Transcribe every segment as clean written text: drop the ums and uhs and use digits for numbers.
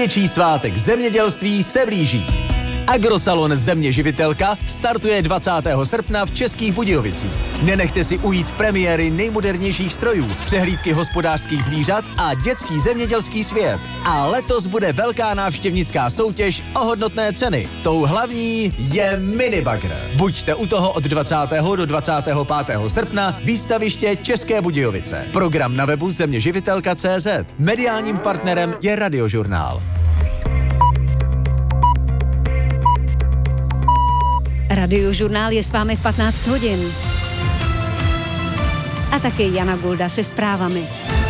Největší svátek zemědělství se blíží. Agrosalon Země živitelka startuje 20. srpna v Českých Budějovicích. Nenechte si ujít premiéry nejmodernějších strojů, přehlídky hospodářských zvířat a dětský zemědělský svět. A letos bude velká návštěvnická soutěž o hodnotné ceny. Tou hlavní je minibagr. Buďte u toho od 20. do 25. srpna výstaviště České Budějovice. Program na webu zeměživitelka.cz. Mediálním partnerem je Radiožurnál. Radiožurnál je s vámi v 15 hodin. A taky Jana Gulda se zprávami.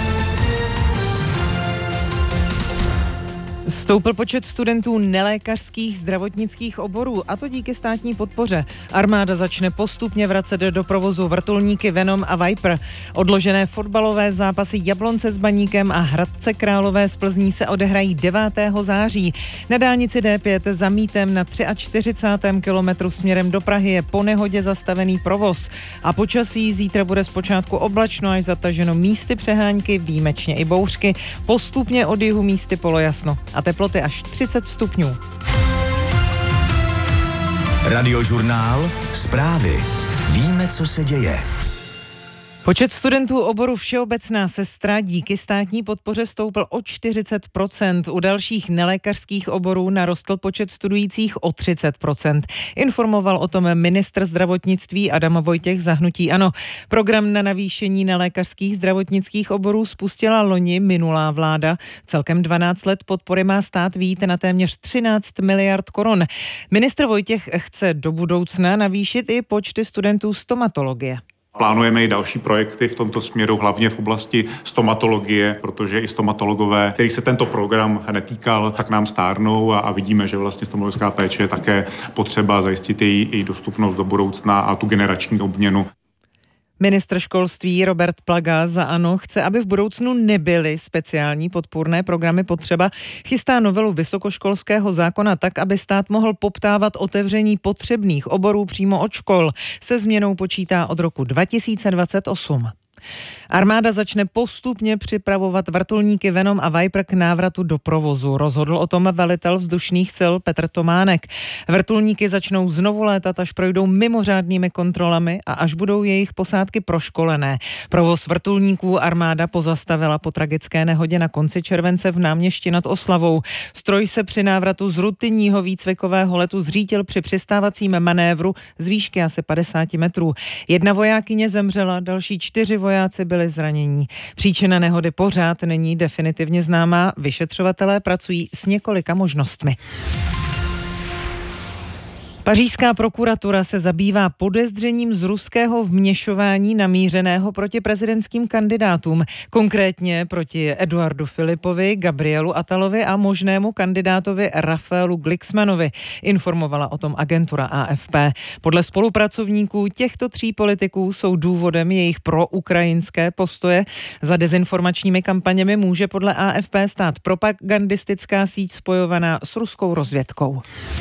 Stoupl počet studentů nelékařských zdravotnických oborů, a to díky státní podpoře. Armáda začne postupně vracet do provozu vrtulníky Venom a Viper. Odložené fotbalové zápasy Jablonce s Baníkem a Hradce Králové z Plzní se odehrají 9. září. Na dálnici D5 za Mítem na 43. kilometru směrem do Prahy je po nehodě zastavený provoz. A počasí zítra bude zpočátku oblačno až zataženo, místy přehánky, výjimečně i bouřky, postupně od jihu místy polojasno. A teploty až 30 stupňů. Radiožurnál, zprávy. Víme, co se děje. Počet studentů oboru všeobecná sestra díky státní podpoře stoupl o 40%. U dalších nelékařských oborů narostl počet studujících o 30%. Informoval o tom ministr zdravotnictví Adam Vojtěch za hnutí ANO. Program na navýšení nelékařských zdravotnických oborů spustila loni minulá vláda. Celkem 12 let podpory má stát vyjít na téměř 13 miliard korun. Ministr Vojtěch chce do budoucna navýšit i počty studentů stomatologie. Plánujeme i další projekty v tomto směru, hlavně v oblasti stomatologie, protože i stomatologové, kterých se tento program netýkal, tak nám stárnou a vidíme, že vlastně stomatologická péče je také potřeba zajistit její dostupnost do budoucna a tu generační obměnu. Ministr školství Robert Plaga za ANO chce, aby v budoucnu nebyly speciální podpůrné programy potřeba. Chystá novelu vysokoškolského zákona tak, aby stát mohl poptávat otevření potřebných oborů přímo od škol. Se změnou počítá od roku 2028. Armáda začne postupně připravovat vrtulníky Venom a Viper k návratu do provozu. Rozhodl o tom velitel vzdušných sil Petr Tománek. Vrtulníky začnou znovu létat, až projdou mimořádnými kontrolami a až budou jejich posádky proškolené. Provoz vrtulníků armáda pozastavila po tragické nehodě na konci července v Náměšti nad Oslavou. Stroj se při návratu z rutinního výcvikového letu zřítil při přistávacím manévru z výšky asi 50 metrů. Jedna vojákyně zemřela, další 4 vojáci byli zranění. Příčina nehody pořád není definitivně známá. Vyšetřovatelé pracují s několika možnostmi. Pařížská prokuratura se zabývá podezřením z ruského vměšování namířeného proti prezidentským kandidátům, konkrétně proti Eduardu Filipovi, Gabrielu Attalovi a možnému kandidátovi Rafaelu Glixmanovi, informovala o tom agentura AFP. Podle spolupracovníků těchto 3 politiků jsou důvodem jejich proukrajinské postoje. Za dezinformačními kampaněmi může podle AFP stát propagandistická síť spojovaná s ruskou rozvědkou.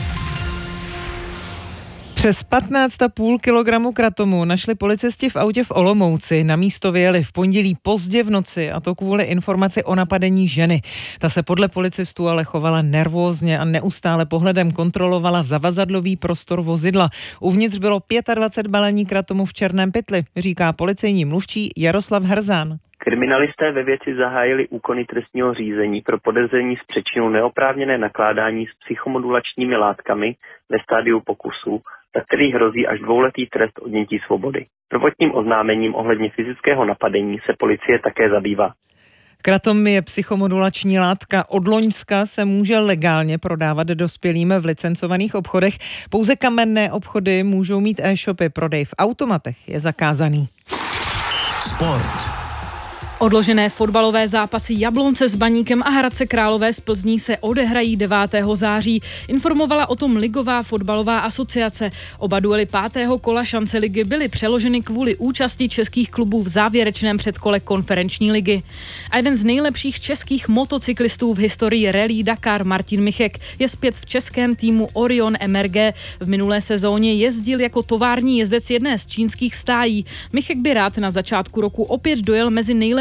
Přes 15,5 kilogramu kratomu našli policisti v autě v Olomouci. Na místo vyjeli v pondělí pozdě v noci, a to kvůli informaci o napadení ženy. Ta se podle policistů ale chovala nervózně a neustále pohledem kontrolovala zavazadlový prostor vozidla. Uvnitř bylo 25 balení kratomu v černém pytli, říká policejní mluvčí Jaroslav Hrzán. Kriminalisté ve věci zahájili úkony trestního řízení pro podezření z přečinu neoprávněné nakládání s psychomodulačními látkami ve stádiu pokusu, za který hrozí až 2letý trest odnětí svobody. Prvotním oznámením ohledně fyzického napadení se policie také zabývá. Kratom je psychomodulační látka. Od loňska se může legálně prodávat dospělým v licencovaných obchodech. Pouze kamenné obchody můžou mít e-shopy. Prodej v automatech je zakázaný. Sport. Odložené fotbalové zápasy Jablonce s Baníkem a Hradce Králové z Plzní se odehrají 9. září. Informovala o tom Ligová fotbalová asociace. Oba duely 5. kola šance ligy byly přeloženy kvůli účasti českých klubů v závěrečném předkole konferenční ligy. A jeden z nejlepších českých motocyklistů v historii Rallye Dakar, Martin Michek, je zpět v českém týmu Orion MRG. V minulé sezóně jezdil jako tovární jezdec jedné z čínských stájí. Michek by rád na začátku roku opět dojel mezi nejlepší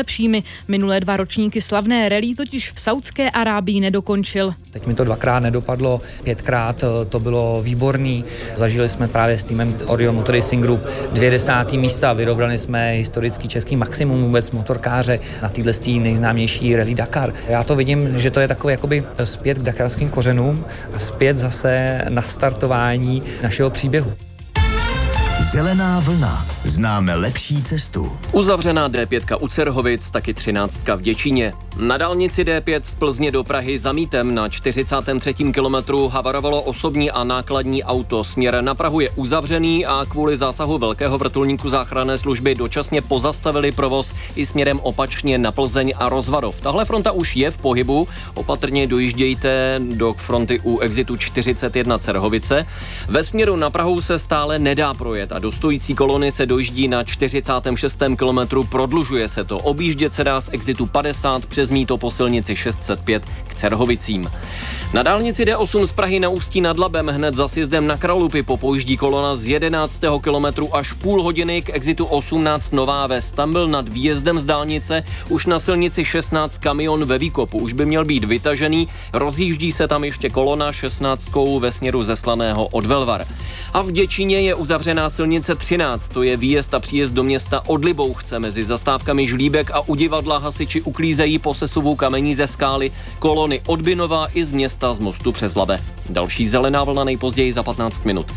nejlepšími. Minulé 2 ročníky slavné rally totiž v Saudské Arábii nedokončil. Teď mi to 2krát nedopadlo, 5krát to bylo výborný. Zažili jsme právě s týmem Orion Motor Racing Group 2 10. místa, vyrobrali jsme historický český maximum vůbec motorkáře na téhle nejznámější rally Dakar. Já to vidím, že to je takový jakoby zpět k dakarským kořenům a zpět zase na startování našeho příběhu. Zelená vlna. Známe lepší cestu. Uzavřená D5 u Cerhovic, taky 13 v Děčíně. Na dálnici D5 z Plzně do Prahy za Mítem na 43. kilometru havarovalo osobní a nákladní auto. Směr na Prahu je uzavřený a kvůli zásahu velkého vrtulníku záchranné služby dočasně pozastavili provoz i směrem opačně na Plzeň a Rozvadov. Tahle fronta už je v pohybu, opatrně dojíždějte do fronty u exitu 41 Cerhovice. Ve směru na Prahu se stále nedá projet a do stojící kolony se dojíždí na 46. kilometru, prodlužuje se to. Objíždět se dá z exitu 50 přes Mýto po silnici 605 k Cerhovicím. Na dálnici D8 z Prahy na Ústí nad Labem hned za sjezdem na Kralupy popojíždí kolona z 11. kilometru až půl hodiny k exitu 18 Nová Ves. Tam byl nad výjezdem z dálnice už na silnici 16 kamion ve výkopu. Už by měl být vytažený, rozjíždí se tam ještě kolona 16 ve směru ze Slaného od Velvar. A v Děčíně je uzavřená silnice 13, to je výjezd a příjezd do města od Libouchce. Mezi zastávkami Žlíbek a u divadla hasiči uklízejí po sesuvu kamení ze skály kolony od Binova i z města z Mostu přes Labe. Další zelená vlna nejpozději za 15 minut.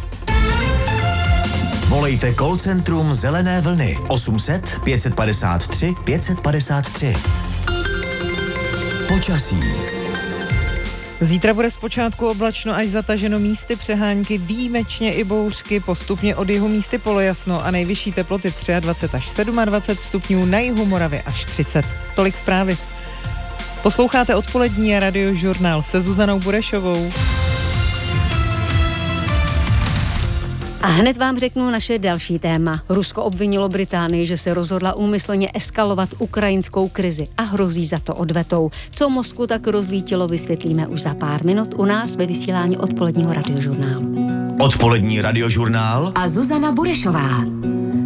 Volejte call centrum Zelené vlny 800 553 553. Počasí. Zítra bude zpočátku oblačno až zataženo, místy přehánky, výjimečně i bouřky, postupně od jihu místy polojasno a nejvyšší teploty 23 až 27 stupňů, na jihu Moravy až 30. Tolik zprávy. Posloucháte odpolední radiožurnál se Zuzanou Burešovou. A hned vám řeknu naše další téma. Rusko obvinilo Británii, že se rozhodla úmyslně eskalovat ukrajinskou krizi a hrozí za to odvetou. Co Moskvu tak rozlítilo, vysvětlíme už za pár minut u nás ve vysílání odpoledního radiožurnálu. Odpolední radiožurnál a Zuzana Burešová.